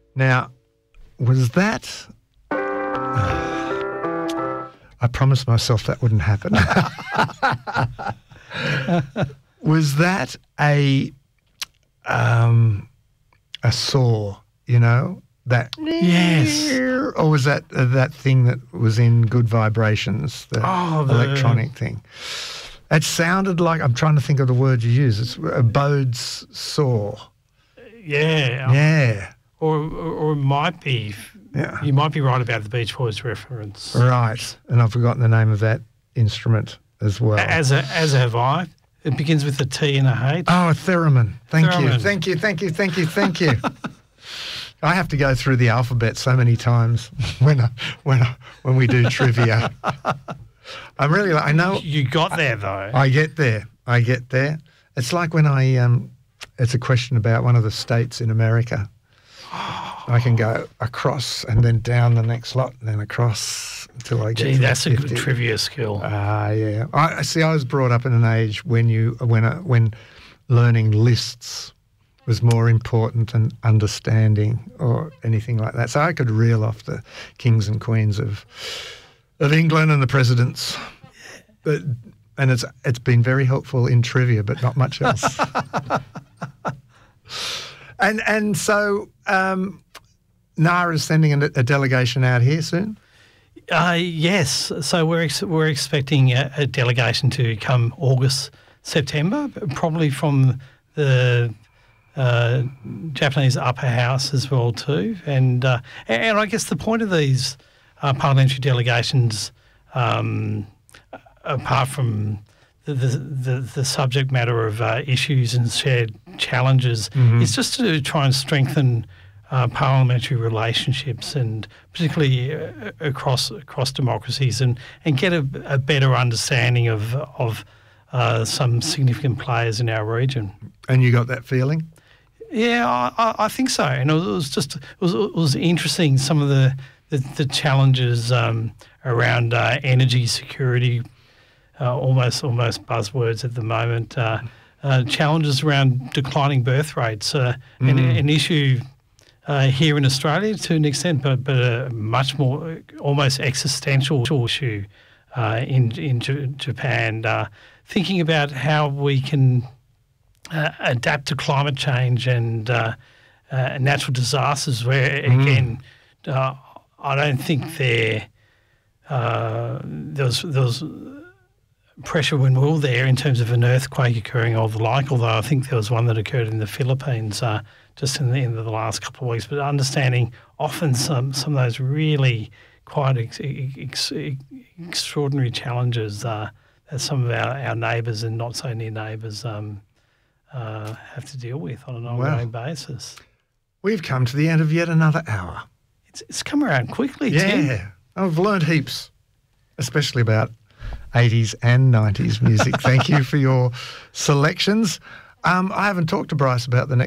Now, was that... I promised myself that wouldn't happen. Was that a saw, you know? That Yes. Or was that that thing that was in Good Vibrations, the electronic thing? It sounded like, I'm trying to think of the word you use, it's a Bode's saw. Yeah. Yeah. Or it might be, you might be right about the Beach Boys reference. Right. And I've forgotten the name of that instrument as well. As have I. It begins with a T and a H. Oh, a theremin. Thank you. Theremin. Thank you. I have to go through the alphabet so many times when we do trivia. I know You got there though. I get there. It's like when it's a question about one of the states in America. I can go across and then down the next lot and then across until I get to that's 50. a good trivia skill. Yeah. I was brought up in an age when learning lists was more important than understanding or anything like that. So I could reel off the kings and queens of England and the presidents. And it's been very helpful in trivia, but not much else. And so NAR is sending a delegation out here soon? Yes. So we're expecting a delegation to come August, September, probably from the Japanese upper house as well too. And I guess the point of these parliamentary delegations, apart from the subject matter of issues and shared challenges, is just to try and strengthen parliamentary relationships, and particularly across democracies, and get a better understanding of some significant players in our region. And you got that feeling? Yeah, I think so. And it was interesting, some of the challenges around energy security, almost buzzwords at the moment. Challenges around declining birth rates, an issue here in Australia to an extent, but a much more almost existential issue in Japan. Thinking about how we can adapt to climate change and natural disasters, where again, I don't think there was pressure when we were there in terms of an earthquake occurring or the like, although I think there was one that occurred in the Philippines just in the end of the last couple of weeks. But understanding often some of those really quite extraordinary challenges that some of our neighbours and not so near neighbours have to deal with on an ongoing basis. We've come to the end of yet another hour. It's come around quickly, Tim. Yeah, I've learned heaps, especially about 80s and 90s music. Thank you for your selections. I haven't talked to Bryce about the next